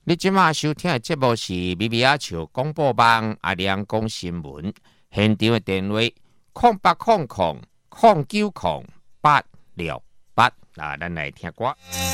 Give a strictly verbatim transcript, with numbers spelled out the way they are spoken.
你即马收听的节目是米米阿笑广播网阿亮讲新闻，现场的电话空八空空空九空八六八，啊，咱来听歌。